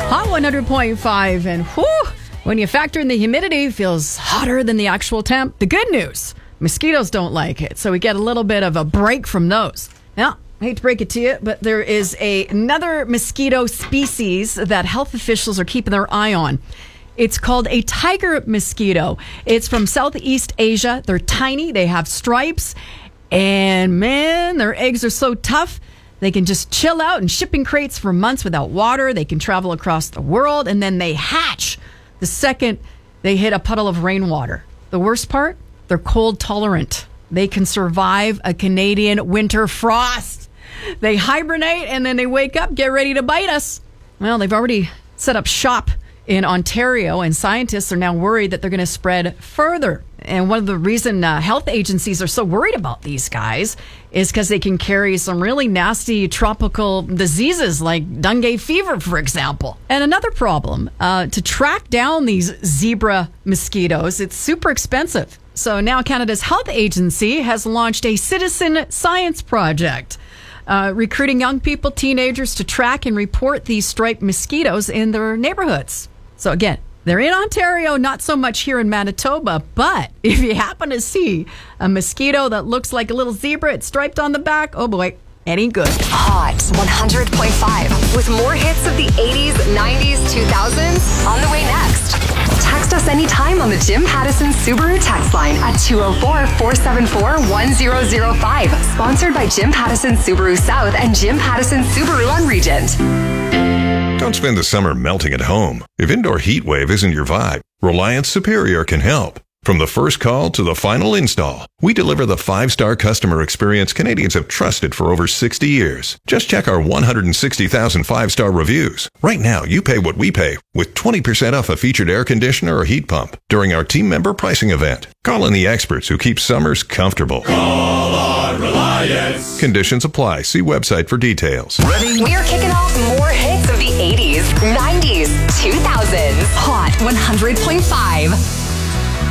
Hot 100.5, and when you factor in the humidity, it feels hotter than the actual temp. The good news, mosquitoes don't like it, so we get a little bit of a break from those. Now, I hate to break it to you, but there is another mosquito species that health officials are keeping their eye on. It's called a tiger mosquito. It's from Southeast Asia. They're tiny, they have stripes, and man, their eggs are so tough. They can just chill out in shipping crates for months without water. They can travel across the world, and then they hatch the second they hit a puddle of rainwater. The worst part? They're cold tolerant. They can survive a Canadian winter frost. They hibernate, and then they wake up, get ready to bite us. Well, they've already set up shop in Ontario, and scientists are now worried that they're going to spread further. And one of the reason health agencies are so worried about these guys is because they can carry some really nasty tropical diseases like dengue fever, for example. And another problem, to track down these zebra mosquitoes, it's super expensive. So now Canada's health agency has launched a citizen science project, recruiting young people, teenagers, to track and report these striped mosquitoes in their neighborhoods. So again, they're in Ontario, not so much here in Manitoba, but if you happen to see a mosquito that looks like a little zebra, it's striped on the back, oh boy, it ain't good. Hot 100.5 with more hits of the 80s, 90s, 2000s on the way next. Text us anytime on the Jim Pattison Subaru text line at 204-474-1005. Sponsored by Jim Pattison Subaru South and Jim Pattison Subaru on Regent. Don't spend the summer melting at home. If indoor heat wave isn't your vibe, Reliance Superior can help. From the first call to the final install, we deliver the 5-star customer experience Canadians have trusted for over 60 years. Just check our 160,000 5-star reviews. Right now, you pay what we pay with 20% off a featured air conditioner or heat pump during our team member pricing event. Call in the experts who keep summers comfortable. Call on Reliance. Conditions apply. See website for details. Ready? We are kicking off more hits of the 80s, 90s, 2000s. Hot 100.5.